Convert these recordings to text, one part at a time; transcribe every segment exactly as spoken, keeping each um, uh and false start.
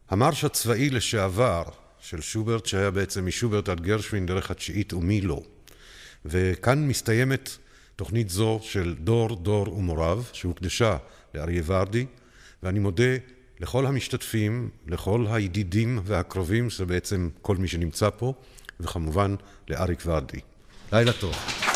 המרש הצבאי לשעבר של שוברט, שהיה בעצם משוברט עד גרשווין דרך התשיעית ומילו. וכאן מסתיימת תוכנית זו של דור, דור ומוריו, שהוקדשה לאריה ורדי, ואני מודה לכל המשתתפים, לכל הידידים והקרובים, שזה בעצם כל מי שנמצא פה, וכמובן לאריק ורדי. לילה טוב.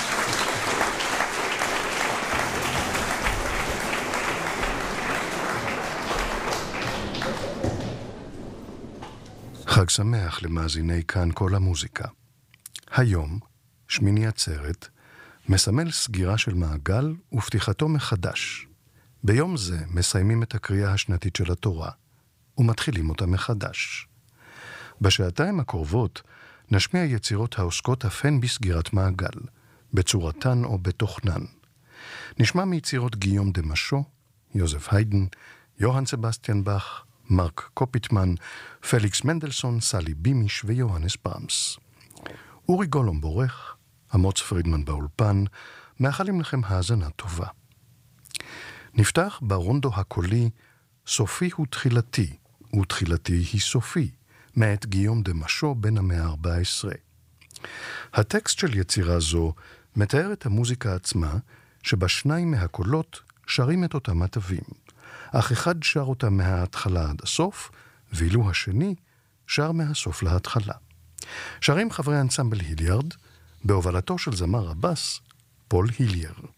חג שמח למאזיני כאן כל המוזיקה. היום, שמיני עצרת, מסמל סגירה של מעגל ופתיחתו מחדש. ביום זה מסיימים את הקריאה השנתית של התורה, ומתחילים אותה מחדש. בשעתיים הקרובות נשמיע יצירות העוסקות אף הן בסגירת מעגל, בצורתן או בתוכנן. נשמע מיצירות גיום דה משו, יוזף היידן, יוהן סבסטיאן באך, מרק קופיטמן, פליקס מנדלסון, סלי בימיש ויוהנס ברמס. אורי גולום בורך, אמוץ פרידמן באולפן, מאחלים לכם האזנה טובה. נפתח ברונדו הקולי, סופי הוא תחילתי, ותחילתי היא סופי, מאת גיום דה משו בן המאה ה-ארבע עשרה. הטקסט של יצירה זו מתאר את המוזיקה עצמה, שבה שניים מהקולות שרים את אותם התווים, אך אחד שר אותה מההתחלה עד הסוף, ואילו השני שר מהסוף להתחלה. שרים חברי אנסמבל היליארד, בהובלתו של זמר הבס, פול היליאר.